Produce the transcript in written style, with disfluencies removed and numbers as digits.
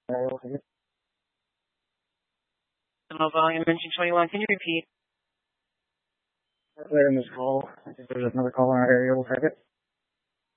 Hello, volume engine 21. Can you repeat? Later in this call, if there's another call in our area, we'll take it.